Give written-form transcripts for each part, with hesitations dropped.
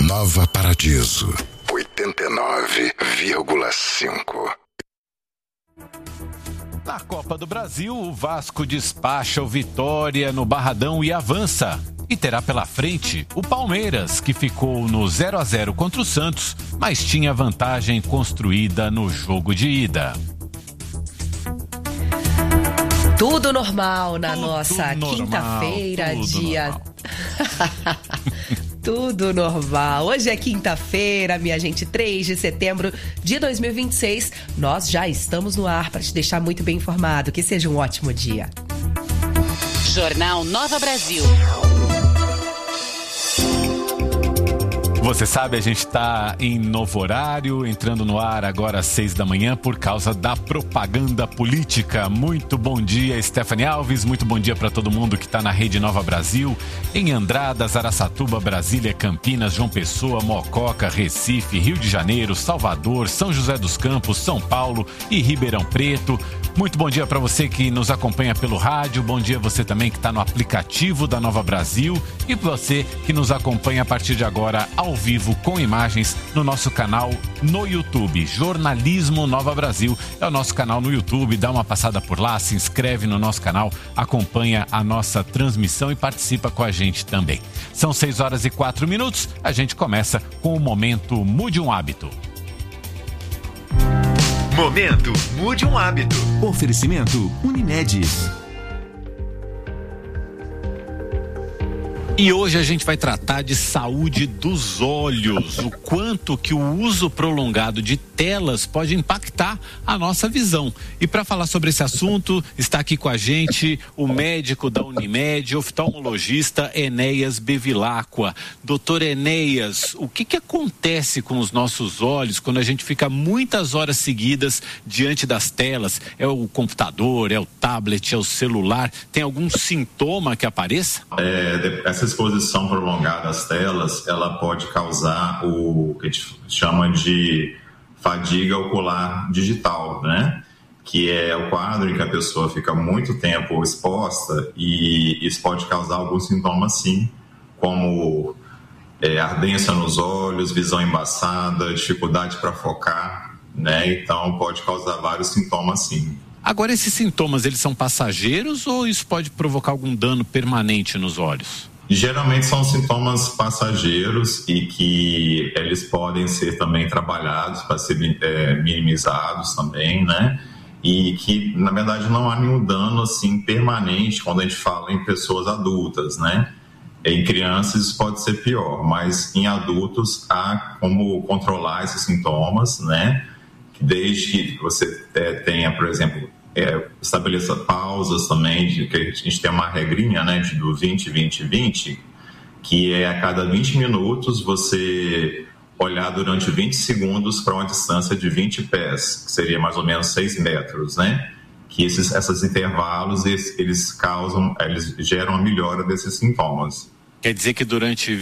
Nova Paradiso, 89,5. Na Copa do Brasil, o Vasco despacha o Vitória no Barradão e avança. E terá pela frente o Palmeiras, que ficou no 0-0 contra o Santos, mas tinha vantagem construída no jogo de ida. Tudo normal na nossa quinta-feira, dia... Tudo normal. Hoje é quinta-feira, minha gente, 3 de setembro de 2026. Nós já estamos no ar para te deixar muito bem informado. Que seja um ótimo dia. Jornal Nova Brasil. Você sabe, a gente está em novo horário, entrando no ar agora às 6 da manhã por causa da propaganda política. Muito bom dia, Stephanie Alves. Muito bom dia para todo mundo que está na Rede Nova Brasil, em Andradas, Araçatuba, Brasília, Campinas, João Pessoa, Mococa, Recife, Rio de Janeiro, Salvador, São José dos Campos, São Paulo e Ribeirão Preto. Muito bom dia para você que nos acompanha pelo rádio. Bom dia você também que está no aplicativo da Nova Brasil e você que nos acompanha a partir de agora ao vivo com imagens no nosso canal no YouTube. Jornalismo Nova Brasil é o nosso canal no YouTube. Dá uma passada por lá, se inscreve no nosso canal, acompanha a nossa transmissão e participa com a gente também. São 6h04. A gente começa com o momento Mude um Hábito. Momento Mude um Hábito. Oferecimento Unimed. E hoje a gente vai tratar de saúde dos olhos, o quanto que o uso prolongado de telas pode impactar a nossa visão. E para falar sobre esse assunto, está aqui com a gente o médico da Unimed, oftalmologista Enéas Bevilacqua. Doutor Enéas, o que acontece com os nossos olhos quando a gente fica muitas horas seguidas diante das telas? É o computador, é o tablet, é o celular? Tem algum sintoma que apareça? Essa exposição prolongada às telas, ela pode causar o que a gente chama de fadiga ocular digital, né? Que é o quadro em que a pessoa fica muito tempo exposta e isso pode causar alguns sintomas, sim, como ardência nos olhos, visão embaçada, dificuldade para focar, né? Então pode causar vários sintomas, sim. Agora, esses sintomas, eles são passageiros ou isso pode provocar algum dano permanente nos olhos? Geralmente são sintomas passageiros e que eles podem ser também trabalhados para ser minimizados também, né? E que, na verdade, não há nenhum dano assim permanente quando a gente fala em pessoas adultas, né? Em crianças isso pode ser pior, mas em adultos há como controlar esses sintomas, né? Desde que você tenha, por exemplo, estabeleça pausas também, que a gente tem uma regrinha, né, do 20-20-20, que é a cada 20 minutos você olhar durante 20 segundos para uma distância de 20 pés, que seria mais ou menos 6 metros, né? Que esses intervalos, eles geram a melhora desses sintomas. Quer dizer que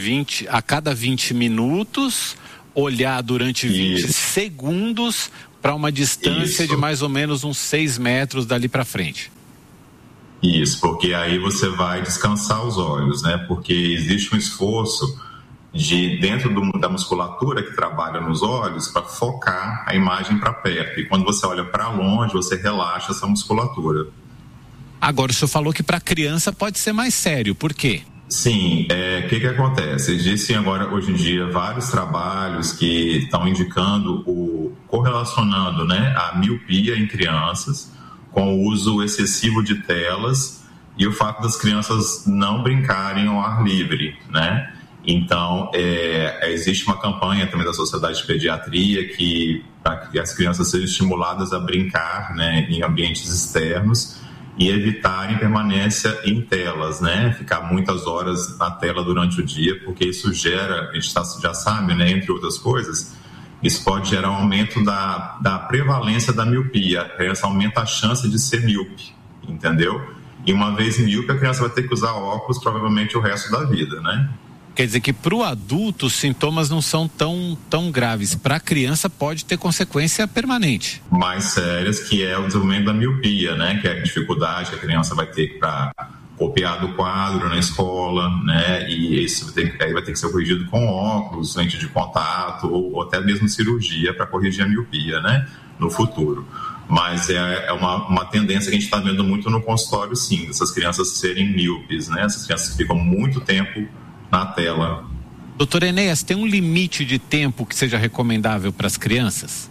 a cada 20 minutos, olhar durante 20 segundos para uma distância de mais ou menos uns 6 metros dali para frente. Isso, porque aí você vai descansar os olhos, né? Porque existe um esforço dentro da musculatura que trabalha nos olhos para focar a imagem para perto. E quando você olha para longe, você relaxa essa musculatura. Agora, o senhor falou que para criança pode ser mais sério. Por quê? Sim, o que acontece? Existem agora, hoje em dia, vários trabalhos que estão indicando, correlacionando, né, a miopia em crianças com o uso excessivo de telas e o fato das crianças não brincarem ao ar livre, né? Então, existe uma campanha também da Sociedade de Pediatria para que as crianças sejam estimuladas a brincar, né, em ambientes externos e evitarem permanência em telas, né? Ficar muitas horas na tela durante o dia, porque isso gera, a gente já sabe, né, entre outras coisas, isso pode gerar um aumento da prevalência da miopia. A criança aumenta a chance de ser míope, entendeu? E uma vez míope, a criança vai ter que usar óculos provavelmente o resto da vida, né? Quer dizer que para o adulto os sintomas não são tão graves. Para a criança pode ter consequência permanente. Mais sérias, que é o desenvolvimento da miopia, né? Que é a dificuldade que a criança vai ter para copiar do quadro na escola, né? E isso vai ter que ser corrigido com óculos, lente de contato ou até mesmo cirurgia para corrigir a miopia, né? No futuro. Mas é uma tendência que a gente está vendo muito no consultório, sim, essas crianças serem míopes, né? Essas crianças que ficam muito tempo na tela. Doutor Enéas, tem um limite de tempo que seja recomendável para as crianças?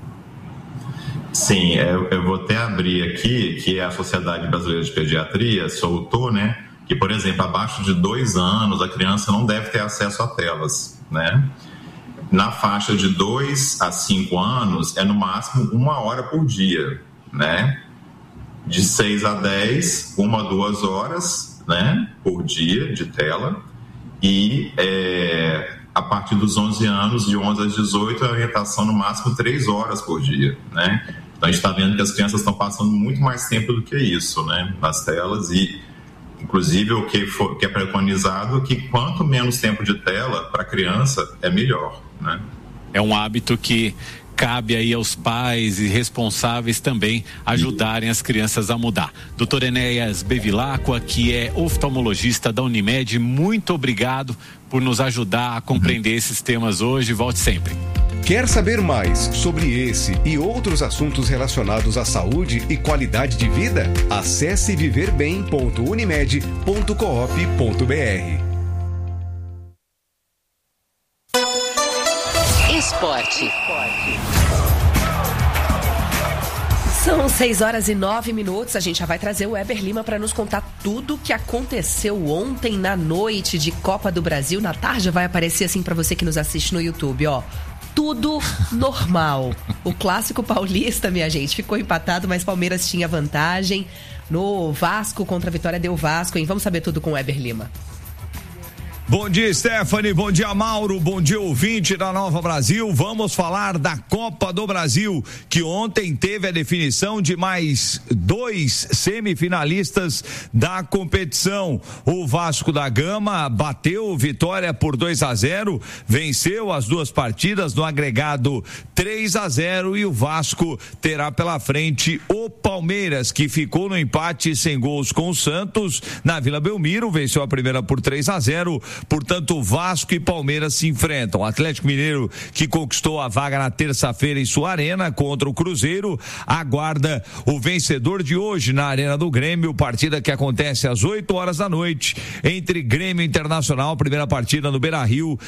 Sim, eu vou até abrir aqui, que a Sociedade Brasileira de Pediatria soltou, né? Que, por exemplo, abaixo de 2 anos, a criança não deve ter acesso a telas, né? Na faixa de 2 a 5 anos, é no máximo 1 hora por dia, né? De 6 a 10, 1 a 2 horas, né? Por dia de tela. E a partir dos 11 anos, de 11 a 18, a orientação no máximo 3 horas por dia, né? Então a gente está vendo que as crianças estão passando muito mais tempo do que isso, né? Nas telas e, inclusive, o que é preconizado que quanto menos tempo de tela para a criança é melhor, né? É um hábito que cabe aí aos pais e responsáveis também ajudarem as crianças a mudar. Doutor Enéas Bevilacqua, que é oftalmologista da Unimed, muito obrigado por nos ajudar a compreender esses temas hoje. Volte sempre. Quer saber mais sobre esse e outros assuntos relacionados à saúde e qualidade de vida? Acesse viverbem.unimed.coop.br. Esporte. São 6h09. A gente já vai trazer o Weber Lima para nos contar tudo o que aconteceu ontem na noite de Copa do Brasil. Na tarde vai aparecer assim para você que nos assiste no YouTube, ó. Tudo normal. O clássico paulista, minha gente, ficou empatado, mas Palmeiras tinha vantagem. No Vasco, contra a Vitória, deu Vasco, hein? Vamos saber tudo com o Weber Lima. Bom dia, Stephanie, bom dia, Mauro, bom dia, ouvinte da Nova Brasil. Vamos falar da Copa do Brasil, que ontem teve a definição de mais 2 semifinalistas da competição. O Vasco da Gama bateu Vitória por 2-0, venceu as 2 partidas no agregado 3-0 e o Vasco terá pela frente o Palmeiras, que ficou no empate sem gols com o Santos na Vila Belmiro, venceu a primeira por 3-0. Portanto, Vasco e Palmeiras se enfrentam. O Atlético Mineiro, que conquistou a vaga na terça-feira em sua arena contra o Cruzeiro, aguarda o vencedor de hoje na Arena do Grêmio, partida que acontece às 8h da noite entre Grêmio Internacional, primeira partida no Beira-Rio,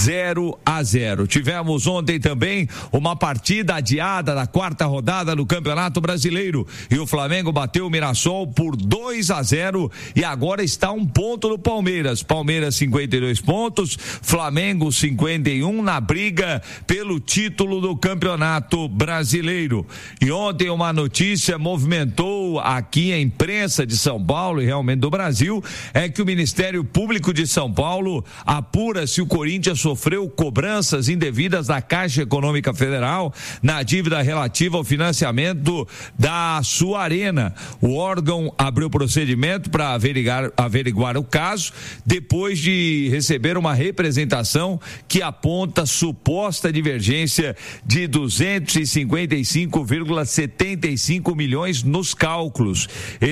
0-0. Tivemos ontem também uma partida adiada da 4ª rodada do Campeonato Brasileiro e o Flamengo bateu o Mirassol por 2-0 e agora está 1 ponto do Palmeiras. Palmeiras 52 pontos, Flamengo 51 na briga pelo título do Campeonato Brasileiro. E ontem uma notícia movimentou aqui a imprensa de São Paulo e realmente do Brasil, é que o Ministério Público de São Paulo apura se o Corinthians sofreu cobranças indevidas da Caixa Econômica Federal na dívida relativa ao financiamento da sua arena. O órgão abriu procedimento para averiguar o caso, depois de receber uma representação que aponta suposta divergência de 255,75 milhões nos cálculos.